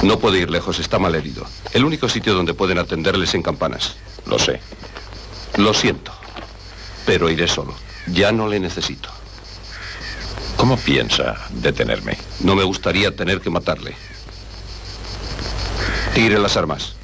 No puede ir lejos, está mal herido. El único sitio donde pueden atenderle es en Campanas. Lo sé. Lo siento, pero iré solo. Ya no le necesito. ¿Cómo piensa detenerme? No me gustaría tener que matarle. Tire las armas.